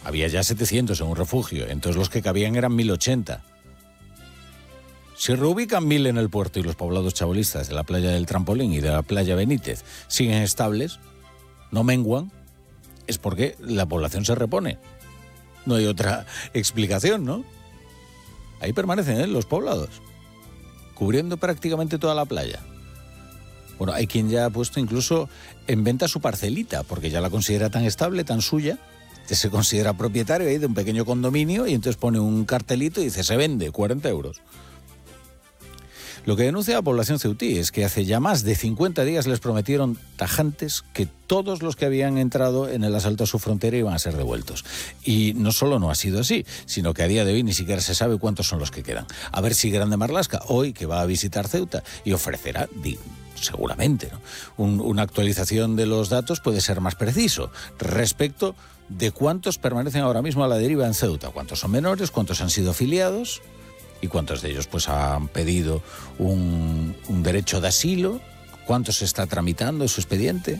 Había ya 700 en un refugio, entonces los que cabían eran 1080. Si reubican 1000 en el puerto y los poblados chabolistas de la playa del Trampolín y de la playa Benítez siguen estables, no menguan, es porque la población se repone. No hay otra explicación, ¿no? Ahí permanecen los poblados, cubriendo prácticamente toda la playa. Bueno, hay quien ya ha puesto incluso en venta su parcelita, porque ya la considera tan estable, tan suya, que se considera propietario ahí de un pequeño condominio y entonces pone un cartelito y dice, se vende, 40 euros. Lo que denuncia la población ceutí es que hace ya más de 50 días les prometieron tajantes que todos los que habían entrado en el asalto a su frontera iban a ser devueltos. Y no solo no ha sido así, sino que a día de hoy ni siquiera se sabe cuántos son los que quedan. A ver si Grande Marlaska, hoy que va a visitar Ceuta y ofrecerá, seguramente, ¿no?, una actualización de los datos, puede ser más preciso respecto de cuántos permanecen ahora mismo a la deriva en Ceuta, cuántos son menores, cuántos han sido afiliados y cuántos de ellos pues han pedido un derecho de asilo, cuántos se está tramitando su expediente.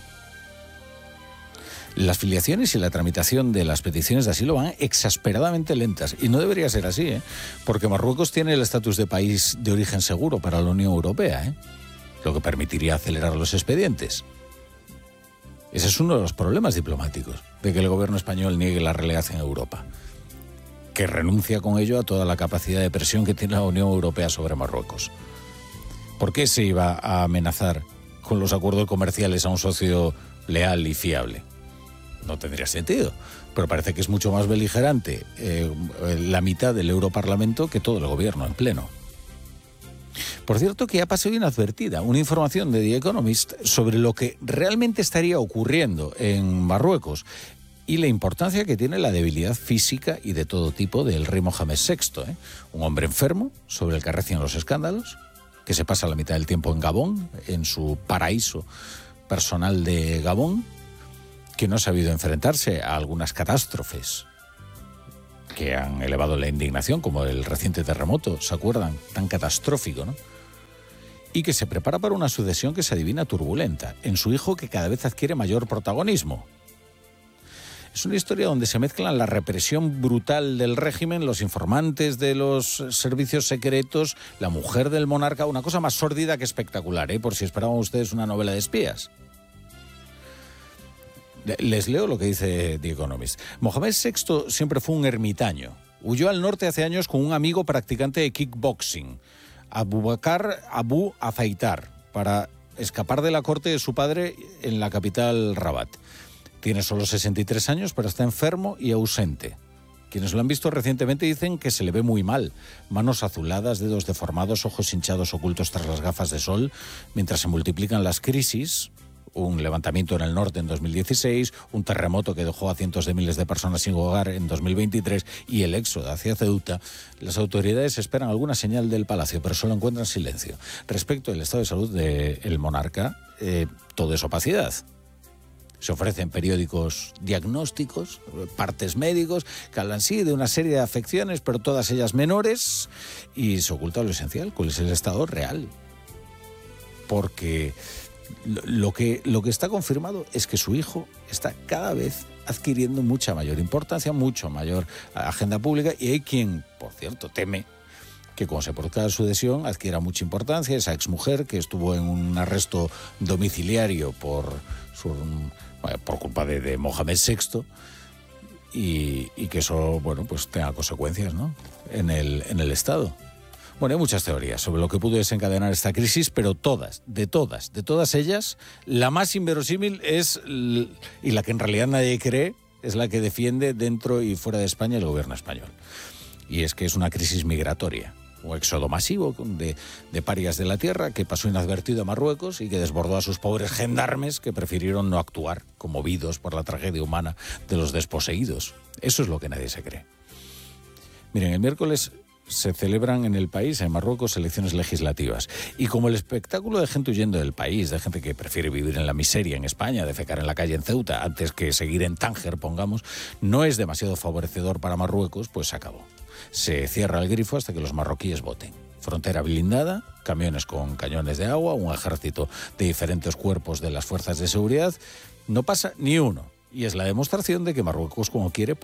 Las filiaciones y la tramitación de las peticiones de asilo van exasperadamente lentas y no debería ser así, porque Marruecos tiene el estatus de país de origen seguro para la Unión Europea, lo que permitiría acelerar los expedientes. Ese es uno de los problemas diplomáticos, de que el gobierno español niegue la relegación a Europa, que renuncia con ello a toda la capacidad de presión que tiene la Unión Europea sobre Marruecos. ¿Por qué se iba a amenazar con los acuerdos comerciales a un socio leal y fiable? No tendría sentido, pero parece que es mucho más beligerante la mitad del Europarlamento que todo el gobierno en pleno. Por cierto, que ha pasado inadvertida una información de The Economist sobre lo que realmente estaría ocurriendo en Marruecos y la importancia que tiene la debilidad física y de todo tipo del rey Mohamed VI, un hombre enfermo sobre el que recian los escándalos, que se pasa la mitad del tiempo en Gabón, en su paraíso personal de Gabón, que no ha sabido enfrentarse a algunas catástrofes que han elevado la indignación, como el reciente terremoto, ¿se acuerdan? Tan catastrófico, ¿no? Y que se prepara para una sucesión que se adivina turbulenta, en su hijo, que cada vez adquiere mayor protagonismo. Es una historia donde se mezclan la represión brutal del régimen, los informantes de los servicios secretos, la mujer del monarca, una cosa más sórdida que espectacular, por si esperaban ustedes una novela de espías. Les leo lo que dice The Economist. Mohamed VI siempre fue un ermitaño. Huyó al norte hace años con un amigo practicante de kickboxing, Abubakar Abu Afeitar, para escapar de la corte de su padre en la capital Rabat. Tiene solo 63 años, pero está enfermo y ausente. Quienes lo han visto recientemente dicen que se le ve muy mal. Manos azuladas, dedos deformados, ojos hinchados ocultos tras las gafas de sol, mientras se multiplican las crisis. Un levantamiento en el norte en 2016, un terremoto que dejó a cientos de miles de personas sin hogar en 2023 y el éxodo hacia Ceuta. Las autoridades esperan alguna señal del palacio, pero solo encuentran silencio. Respecto al estado de salud del monarca, todo es opacidad. Se ofrecen periódicos diagnósticos, partes médicos, que hablan sí de una serie de afecciones, pero todas ellas menores, y se oculta lo esencial, cuál es el estado real. Porque lo que está confirmado es que su hijo está cada vez adquiriendo mucha mayor importancia, mucho mayor agenda pública, y hay quien, por cierto, teme que cuando se produzca la sucesión adquiera mucha importancia esa exmujer que estuvo en un arresto domiciliario por culpa de Mohamed VI y que eso, bueno, pues tenga consecuencias, ¿no?, en el Estado. Bueno, hay muchas teorías sobre lo que pudo desencadenar esta crisis, pero de todas ellas, la más inverosímil es, y la que en realidad nadie cree, es la que defiende dentro y fuera de España el gobierno español. Y es que es una crisis migratoria, un éxodo masivo de parias de la tierra que pasó inadvertido a Marruecos y que desbordó a sus pobres gendarmes que prefirieron no actuar, conmovidos por la tragedia humana de los desposeídos. Eso es lo que nadie se cree. Miren, el miércoles se celebran en el país, en Marruecos, elecciones legislativas. Y como el espectáculo de gente huyendo del país, de gente que prefiere vivir en la miseria en España, defecar en la calle en Ceuta, antes que seguir en Tánger, pongamos, no es demasiado favorecedor para Marruecos, pues se acabó. Se cierra el grifo hasta que los marroquíes voten. Frontera blindada, camiones con cañones de agua, un ejército de diferentes cuerpos de las fuerzas de seguridad. No pasa ni uno. Y es la demostración de que Marruecos, como quiere,